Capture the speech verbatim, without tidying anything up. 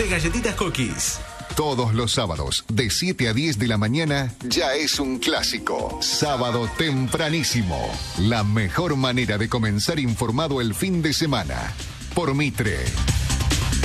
de galletitas Cookies. Todos los sábados, de siete a diez de la mañana, ya es un clásico. Sábado tempranísimo. La mejor manera de comenzar informado el fin de semana. Por Mitre.